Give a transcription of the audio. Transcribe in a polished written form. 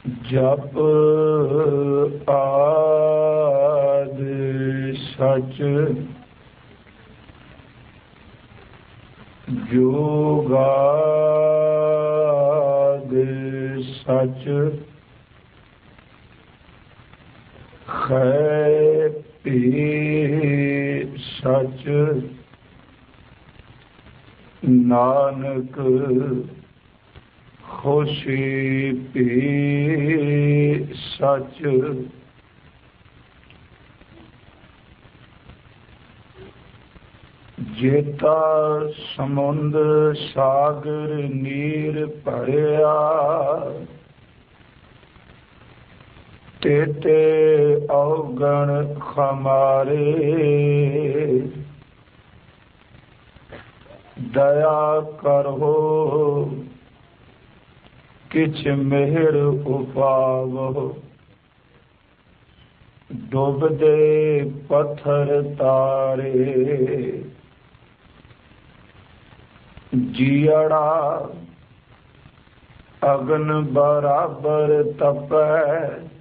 ਜਪ ਆਦਿ ਸਚ ਜੋਗਾਦਿ ਸਚ ਖੈ ਪੀ ਸਚ ਨਾਨਕ ਖੁਸ਼ੀ ਪੀ ਸਚ। ਜੇਤਾ ਸਮੁੰਦ ਸਾਗਰ ਨੀਰ ਭਰਿਆ ਤੇਤੇ ਔਗਣ ਖਮਾਰੇ ਦਇਆ ਕਰੋ ਕਿਛ ਮਿਹਰ ਉਪਾਵੋ ਡੁੱਬਦੇ ਪੱਥਰ ਤਾਰੇ ਜੀਅੜਾ ਅਗਨ ਬਰਾਬਰ ਤਪੈ